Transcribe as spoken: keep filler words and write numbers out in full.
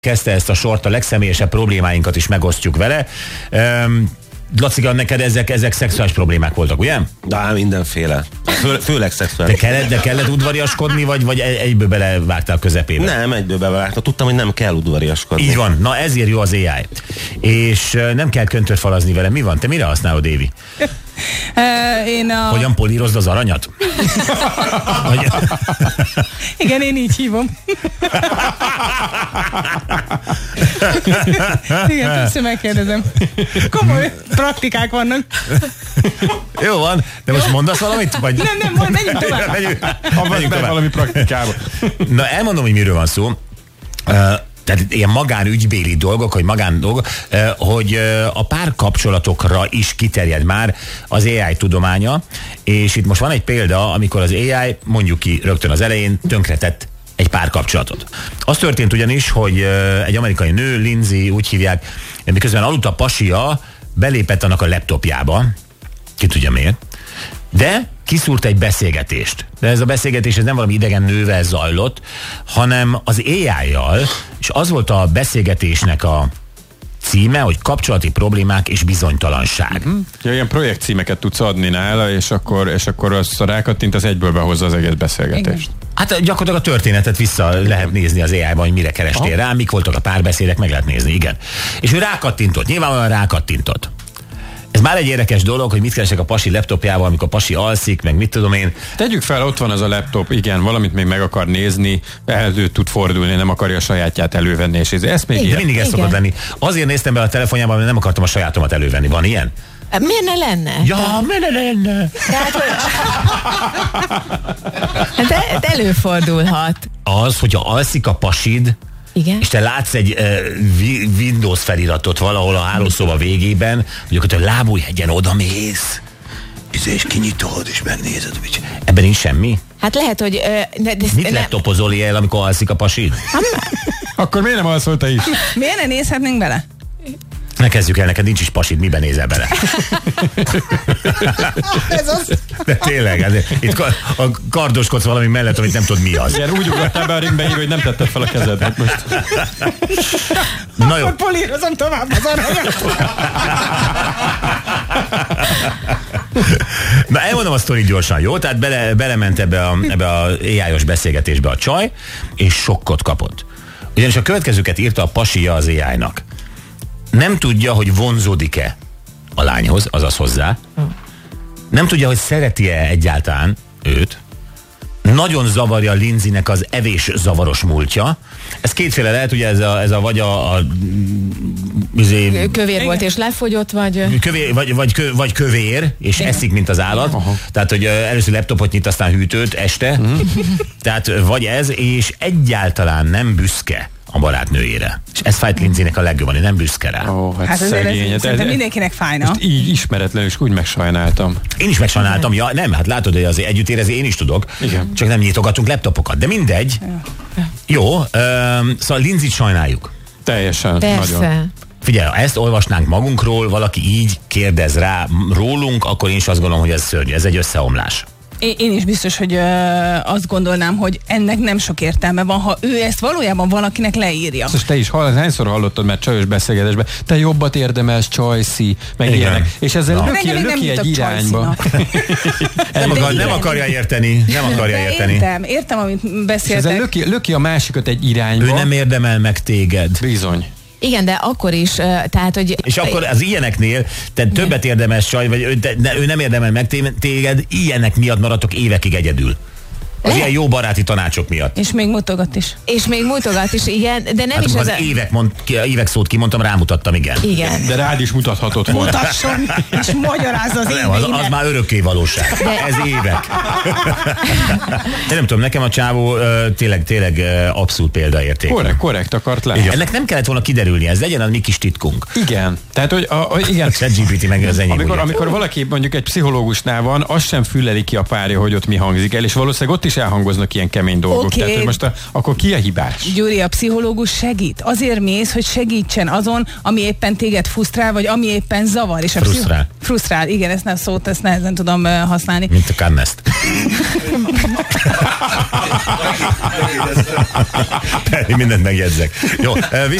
kezdte ezt a sort, a legszemélyesebb problémáinkat is megosztjuk vele. Um, Lacika, neked ezek, ezek szexuális problémák voltak, ugye? De mindenféle. Fő, főleg szexuális. De kellett, de kellett udvariaskodni, vagy, vagy egyből belevágtál közepébe? Nem, egyből belevágtam. Tudtam, hogy nem kell udvariaskodni. Így van. Na ezért jó az á i. És nem kell köntörfalazni vele. Mi van? Te mire használod, Évi? Uh, én a... Hogyan polírozd az aranyat? Vagy... Igen, én így hívom. Igen, persze megkérdezem. Komoly praktikák vannak. Jó van, de most mondasz valamit? Vagy... Nem, nem, mond, menjünk tovább. Menjünk, menjünk tovább. Valami praktikába. Na, elmondom, hogy miről van szó. Uh, tehát ilyen magánügybéli dolgok, hogy magán dolgok, hogy a párkapcsolatokra is kiterjed már az á i tudománya, és itt most van egy példa, amikor az á i, mondjuk ki rögtön az elején, tönkretett egy párkapcsolatot. Az történt ugyanis, hogy egy amerikai nő, Lindsay, úgy hívják, miközben aludt a pasia, belépett annak a laptopjába, ki tudja miért, de kiszúrt egy beszélgetést. De ez a beszélgetés ez nem valami idegen nővel zajlott, hanem az á i-jal, és az volt a beszélgetésnek a címe, hogy kapcsolati problémák és bizonytalanság. Mm. Ja, ilyen projektcímeket tudsz adni nála, és akkor, és akkor az a rákattint, az egyből behozza az egész beszélgetést. Igen. Hát gyakorlatilag a történetet vissza lehet nézni az á i-ban, hogy mire kerestél rá, mik voltak a párbeszédek, meg lehet nézni, igen. És ő rákattintott, nyilvánvalóan rákattintott. Ez már egy érdekes dolog, hogy mit keresek a pasi laptopjával, amikor a pasi alszik, meg mit tudom én. Tegyük fel, ott van az a laptop, igen, valamit még meg akar nézni, elő tud fordulni, nem akarja a sajátját elővenni, és ez, ez még igen, ilyen. Mindig ez szokott lenni. Azért néztem be a telefonjában, mert nem akartam a sajátomat elővenni. Van ilyen? Miért ne lenne? Ja, miért ne lenne? Tehát, hogy... de, de előfordulhat. Az, hogyha alszik a pasid, igen? És te látsz egy uh, Windows feliratot valahol a hálószoba végében, hogy akkor te lábújhegyen odamész, és kinyitod, és megnézed. Ebben nincs semmi? Hát lehet, hogy... Uh, de, de, Mit ne... laptopozol el, amikor alszik a pasid? Akkor miért nem alszol te is? Miért ne nézhetnénk bele? Ne kezdjük el, neked nincs is pasid, miben nézel bele? Ez az. De tényleg, hát itt a kardoskodsz valami mellett, amit nem tudod mi az. Igen, úgy ugrottál be a ringbe ír, hogy nem tetted fel a kezedet most. Na jó. Akkor polírozom tovább az aranyat. Na elmondom a sztorit gyorsan, jó? Tehát bele, belement ebbe a, ebbe a á i-os beszélgetésbe a csaj, és sokkot kapott. Ugyanis a következőket írta a pasia az á i-nak. Nem tudja, hogy vonzódik-e a lányhoz, azaz hozzá. Nem tudja, hogy szereti-e egyáltalán őt. Nagyon zavarja Lindsaynek az evés zavaros múltja. Ez kétféle lehet, ugye ez a, ez a vagy a... a izé, kövér volt és lefogyott, vagy... Kövér, vagy, vagy, kö, vagy kövér, és igen. Eszik, mint az állat. Aha. Tehát, hogy először laptopot nyit, aztán hűtőt este. Mm. Tehát vagy ez, és egyáltalán nem büszke a barátnőjére. És ez fájt Lindsaynek a legjobban, hogy nem büszke rá. Ó, hát, hát szegény. Szerintem mindenkinek fájna. Most így ismeretlenül, és úgy megsajnáltam. Én is megsajnáltam, ja, nem, hát látod, hogy azért együtt érezni én is tudok. Igen. Csak nem nyitogatunk laptopokat, de mindegy. Ja. Jó, öm, szóval Lindsayt sajnáljuk. Teljesen, persze. Nagyon. Figyelj, ha ezt olvasnánk magunkról, valaki így kérdez rá rólunk, akkor én is azt gondolom, hogy ez szörnyű, ez egy összeomlás. Én is biztos, hogy ö, azt gondolnám, hogy ennek nem sok értelme van, ha ő ezt valójában valakinek leírja. Most te is hall, hányszor hallottad már csajos beszélgetésben, te jobbat érdemelsz, Csajci, meg igen. Ilyenek. És ezzel no. löki, löki egy irányba. nem, akar, nem akarja érteni, nem akarja de érteni. Értem, értem, amit beszéltek. És ezzel löki, löki a másikat egy irányba. Ő nem érdemel meg téged. Bizony. Igen, de akkor is, tehát, hogy... És akkor az ilyeneknél, te többet érdemes csaj, vagy ő, de, ő nem érdemel meg téged, ilyenek miatt maradtok évekig egyedül. Az Le? ilyen jó baráti tanácsok miatt. És még mutogat is. És még mutogat is, igen, de nem hát is az... az... évek, mond, évek szót kimondtam, rámutattam, igen. Igen. De rád is mutathatott volna. Mutasson, és magyarázza az nem, az, az már örökké valóság. De... Ez évek. De nem tudom, nekem a csávó uh, tényleg, tényleg uh, abszolút példaértékű. Korrekt, korrekt akart lenni. Ennek nem kellett volna kiderülni, ez legyen a mi kis titkunk. Igen. Tehát, hogy a, a, igen. A ChatGPT meg az enyém. Amikor, amikor valaki mondjuk egy pszichológusnál van, az sem füleli ki a párja, hogy ott mi hangzik el, és valószínűleg ott is is elhangoznak ilyen kemény dolgok. Okay. Tehát, hogy most a, akkor ki a hibás? Gyuri, a pszichológus segít. Azért mész, hogy segítsen azon, ami éppen téged frusztrál, vagy ami éppen zavar. És a frusztrál. Pszicho- frusztrál, igen, ezt nem szót, ezt nehezen tudom uh, használni. Mint a Kannest. Mindent megjegyzek. Jó,